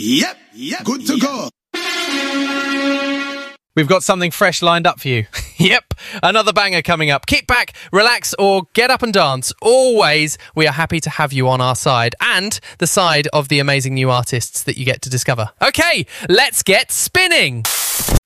Yep, good to go. We've got something fresh lined up for you. Yep, another banger coming up. Kick back, relax, or get up and dance. Always, we are happy to have you on our side and the side of the amazing new artists that you get to discover. Okay, let's get spinning.